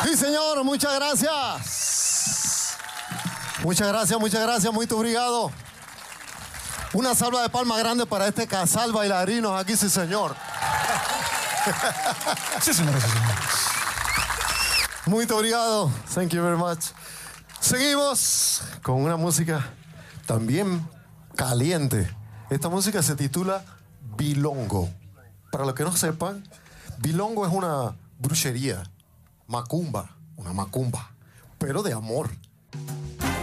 Sí, señor, muchas gracias. Muchas gracias, muy obrigado. Una salva de palmas grande para este casal bailarinos aquí, sí, señor. Sí, señores, sí, señores. Muy obrigado. Thank you very much. Seguimos con una música también caliente. Esta música se titula Bilongo. Para los que no sepan, Bilongo es una brujería, macumba, una macumba, pero de amor.